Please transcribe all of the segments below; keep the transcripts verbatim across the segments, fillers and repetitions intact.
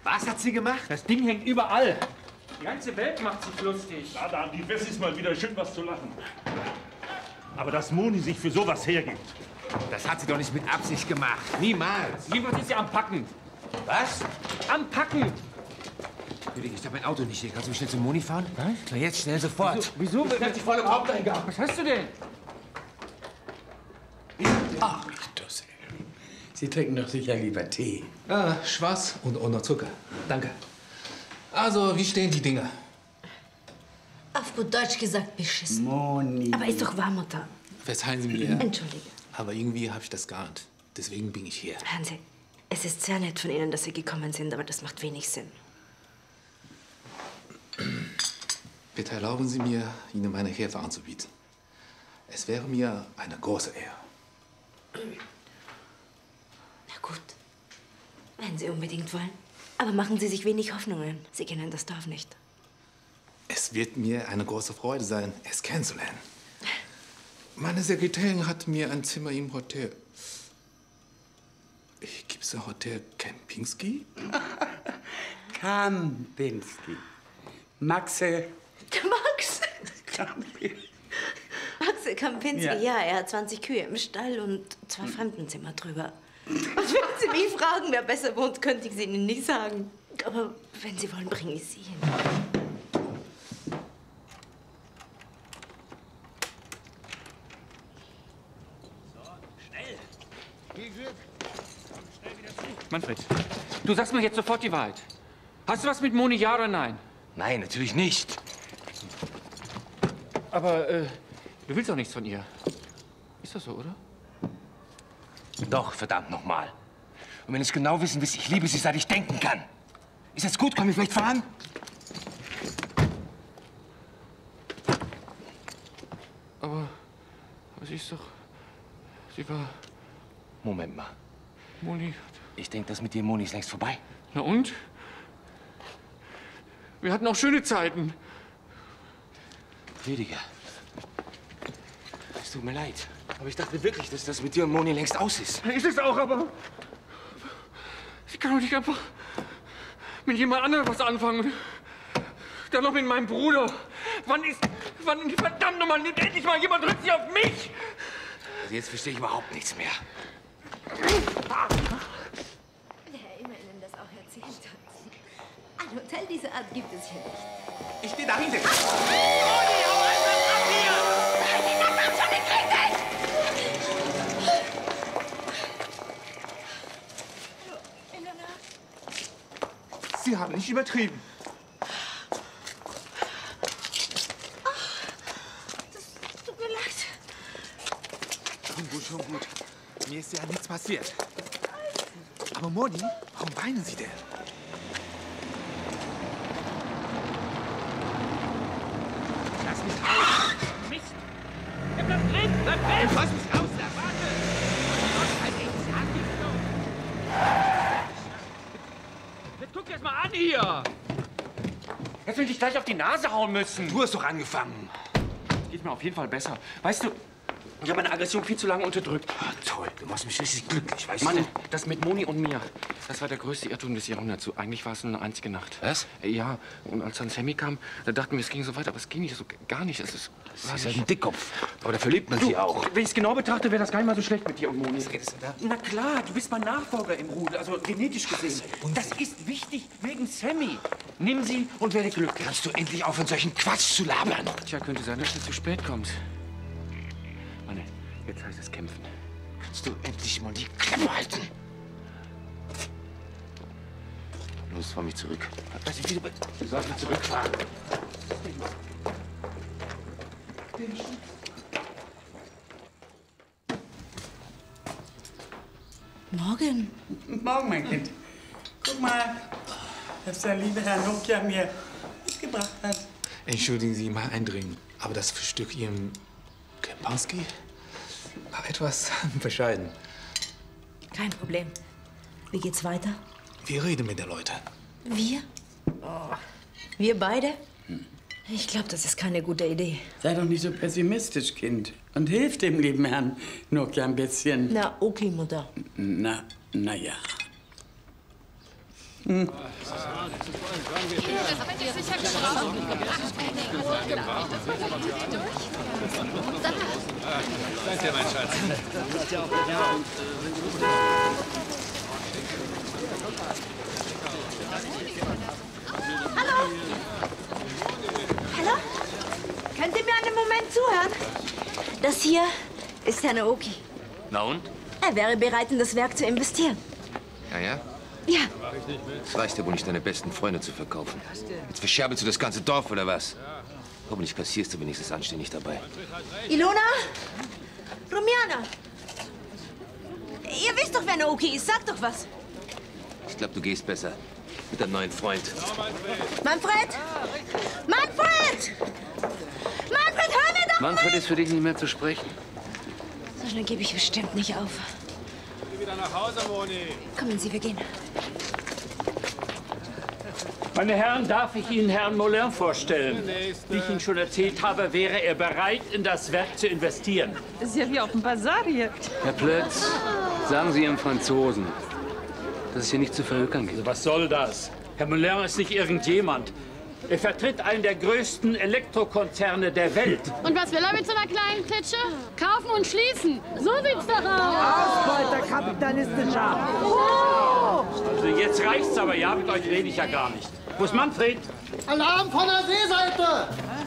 Was hat sie gemacht? Das Ding hängt überall. Die ganze Welt macht sich lustig. Na, da haben die Wessis mal wieder schön was zu lachen. Aber dass Moni sich für sowas hergibt. Das hat sie doch nicht mit Absicht gemacht. Niemals. Jedenfalls ist sie am Packen. Was? Am Packen. Entschuldigung, ich habe mein Auto nicht hier. Kannst du mich schnell zum Moni fahren? Was? Na jetzt, schnell, sofort. Wieso? Wieso? Ich dich voll im Haupteingang. Was hast du denn? Ach, Dussel. Sie trinken doch sicher lieber Tee. Ah, schwarz und ohne Zucker. Danke. Also, wie stehen die Dinge? Auf gut Deutsch gesagt, beschissen. Moni. Aber ist doch wahr, Mutter. Verzeihen Sie mir. Entschuldige. Aber irgendwie habe ich das geahnt. Deswegen bin ich hier. Hansi, es ist sehr nett von Ihnen, dass Sie gekommen sind, aber das macht wenig Sinn. Bitte erlauben Sie mir, Ihnen meine Hilfe anzubieten. Es wäre mir eine große Ehre. Na gut, wenn Sie unbedingt wollen. Aber machen Sie sich wenig Hoffnungen. Sie kennen das Dorf nicht. Es wird mir eine große Freude sein, es kennenzulernen. Meine Sekretärin hat mir ein Zimmer im Hotel. Gibt es ein Hotel Kempinski? Kempinski. Maxe. Max? Max Kempinski, ja. ja. Er hat zwanzig Kühe im Stall und zwei Fremdenzimmer drüber. Und wenn Sie mich fragen, wer besser wohnt, könnte ich es Ihnen nicht sagen. Aber wenn Sie wollen, bringe ich Sie hin. Manfred, du sagst mir jetzt sofort die Wahrheit. Hast du was mit Moni, ja oder nein? Nein, natürlich nicht. Aber äh, du willst doch nichts von ihr. Ist das so, oder? Doch, verdammt nochmal. Und wenn ich genau wissen will, ich liebe sie, seit ich denken kann. Ist jetzt gut? Komm ich vielleicht voran? Aber, aber sie ist doch... Sie war... Moment mal. Moni... Ich denke, das mit dir, Moni, ist längst vorbei. Na und? Wir hatten auch schöne Zeiten. Rüdiger. Es tut mir leid. Aber ich dachte wirklich, dass das mit dir und Moni längst aus ist. Ist es auch, aber... Ich kann doch nicht einfach mit jemand anderem was anfangen. Dann noch mit meinem Bruder. Wann ist... Wann verdammt nochmal nimmt endlich mal jemand Rücksicht auf mich? Also jetzt verstehe ich überhaupt nichts mehr. Der Herr immer Ihnen das auch erzählt hat. Ein Hotel dieser Art gibt es hier nicht. Ich stehe da hinten. Sie haben nicht übertrieben. Das tut mir leid. Schon gut, schon gut. Mir ist ja nichts passiert. Aber Moni, warum weinen Sie denn? Lass mich raus! Mist! Er bleibt drin! Bleib drin! Lass mich raus, da warte! Jetzt guck dir das mal an hier! Jetzt will ich dich gleich auf die Nase hauen müssen. Du hast doch angefangen. Geht mir auf jeden Fall besser. Weißt du, ich habe meine Aggression viel zu lange unterdrückt. Ah, toll, du machst mich richtig glücklich, weißt Mann, du? das mit Moni und mir, das war der größte Irrtum des Jahrhunderts. So, eigentlich war es nur eine einzige Nacht. Was? Ja, und als dann Sammy kam, da dachten wir, es ging so weiter, aber es ging nicht so, gar nicht. Es ist, Sie ist halt ein Dickkopf. Aber dafür liebt man sie auch. Wenn ich es genau betrachte, wäre das gar nicht mal so schlecht mit dir und Moni. Was redest du da? Na klar, du bist mein Nachfolger im Rudel, also genetisch gesehen. Das ist wichtig wegen Sammy. Nimm sie und werde glücklich. Kannst du endlich aufhören, solchen Quatsch zu labern? Tja, könnte sein, dass du zu spät kommst. Mann, jetzt heißt es kämpfen. Kannst du endlich mal die Klappe halten? Los, fahr mich zurück. Weiß ich, wie du bist. Du sollst mich zurückfahren. Morgen. Morgen, mein Kind. Guck mal, was der liebe Herr Nokia mir mitgebracht hat. Entschuldigen Sie mal eindringen, aber das Frühstück Ihrem Kempinski war etwas bescheiden. Kein Problem. Wie geht's weiter? Wir reden mit den Leuten. Wir? Oh. Wir beide? Ich glaube, das ist keine gute Idee. Sei doch nicht so pessimistisch, Kind. Und hilf dem lieben Herrn Nokia ein bisschen. Na, okay, Mutter. Na, na ja. Hm. Danke, mein Schatz. Hallo? Hallo? Könnt ihr mir einen Moment zuhören? Das hier ist Herr Naoki. Na und? Er wäre bereit, in das Werk zu investieren. Ja, ja? Ja. Es reicht ja wohl nicht, deine besten Freunde zu verkaufen. Jetzt verscherbelst du das ganze Dorf, oder was? Hoffentlich kassierst du wenigstens anständig dabei. Ilona? Rumiana? Ihr wisst doch, wer Naoki ist. Sagt doch was. Ich glaube, du gehst besser mit deinem neuen Freund. Manfred? Manfred! Manfred, hör mir doch Manfred mal! ist für dich nicht mehr zu sprechen. So schnell gebe ich bestimmt nicht auf. Wieder nach Hause, Moni. Kommen Sie, wir gehen. Meine Herren, darf ich Ihnen Herrn Moulin vorstellen? Wie ich Ihnen schon erzählt habe, wäre er bereit, in das Werk zu investieren. Das ist ja wie auf dem Bazar hier. Herr Plötz, sagen Sie Ihrem Franzosen, dass es hier nicht zu verhökern gibt. Also was soll das? Herr Moulin ist nicht irgendjemand. Er vertritt einen der größten Elektrokonzerne der Welt. Und was will er mit so einer kleinen Klitsche? Kaufen und schließen. So sieht's doch aus. Ausbeuter kapitalistischer. Oh! Also jetzt reicht's aber, ja, mit euch rede ich ja gar nicht. Wo ist Manfred? Alarm von der Seeseite!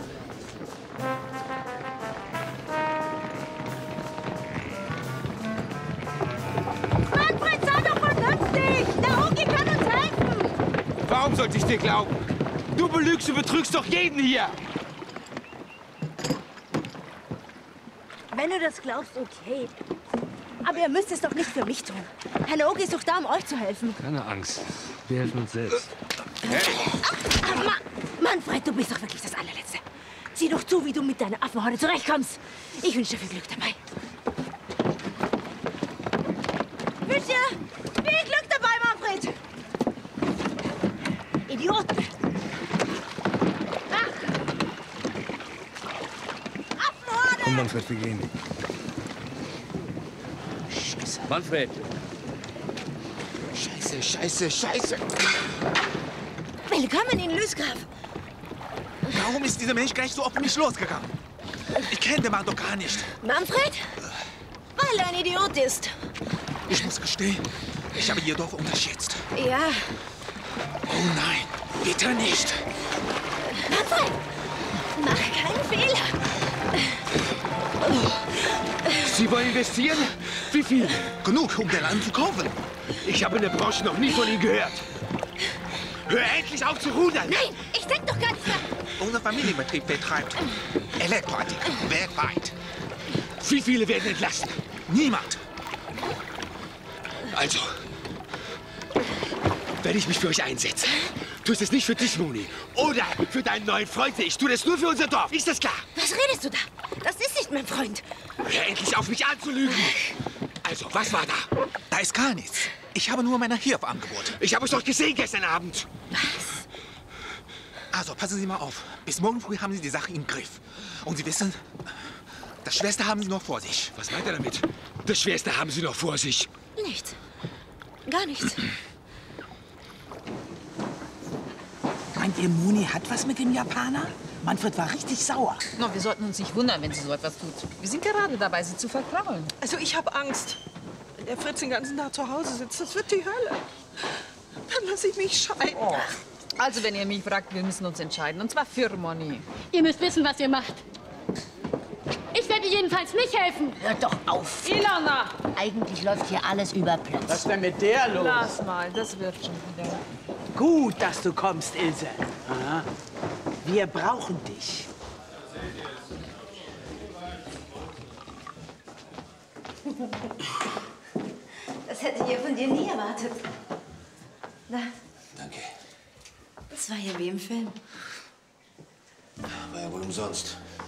Manfred, sei doch vernünftig! Naoki kann uns helfen! Warum sollte ich dir glauben? Du belügst und betrügst doch jeden hier! Wenn du das glaubst, okay. Aber ihr müsst es doch nicht für mich tun. Herr Naoki ist doch da, um euch zu helfen. Keine Angst. Wir helfen uns selbst. Hey. Ach, Ma Manfred, du bist doch wirklich das Allerletzte. Sieh doch zu, wie du mit deiner Affenhorde zurechtkommst. Ich wünsche dir viel Glück dabei. Wünsche dir viel Glück dabei, Manfred. Idioten. Ach. Affenhorde! Komm, Manfred, wir gehen. Scheiße. Manfred. Scheiße, scheiße, scheiße. Willkommen in Lysgraf. Warum ist dieser Mensch gleich so auf mich losgegangen? Ich kenne den Mann doch gar nicht. Manfred? Weil er ein Idiot ist. Ich muss gestehen, ich habe Ihr Dorf unterschätzt. Ja. Oh nein, bitte nicht. Manfred, mach keinen Fehler. Sie wollen investieren? Wie viel? Genug, um den Land zu kaufen. Ich habe in der Branche noch nie von Ihnen gehört. Hör endlich auf zu rudern! Nein, ich denk doch gar nicht mehr. Unser Familienbetrieb betreibt Elektroartikel weltweit. Wie viele werden entlassen? Niemand. Also, werde ich mich für euch einsetzen. Tu es nicht für dich, Moni. Oder für deinen neuen Freund. Ich tue das nur für unser Dorf. Ist das klar? Was redest du da? Das ist nicht mein Freund. Hör endlich auf, mich anzulügen. Also, was war da? Da ist gar nichts. Ich habe nur meine Hilfe angeboten. Ich habe es doch gesehen gestern Abend. Was? Also, passen Sie mal auf. Bis morgen früh haben Sie die Sache im Griff. Und Sie wissen, das Schwerste haben Sie noch vor sich. Was meint er damit? Das Schwerste haben Sie noch vor sich. Nichts. Gar nichts. Meint ihr, Moni hat was mit dem Japaner? Manfred war richtig sauer. No, wir sollten uns nicht wundern, wenn sie so etwas tut. Wir sind gerade dabei, sie zu verkraulen. Also ich habe Angst. Wenn der Fritz den ganzen Tag zu Hause sitzt, das wird die Hölle. Dann lasse ich mich scheiden. Oh. Also, wenn ihr mich fragt, wir müssen uns entscheiden. Und zwar für Moni. Ihr müsst wissen, was ihr macht. Ich werde jedenfalls nicht helfen. Hört doch auf. Ilona! Eigentlich läuft hier alles über Plötz. Was ist denn mit der los? Lass mal, das wird schon wieder. Gut, dass du kommst, Ilse. Aha. Wir brauchen dich. Das hätte ich ja von dir nie erwartet. Na, Danke. das war ja wie im Film. War ja wohl umsonst.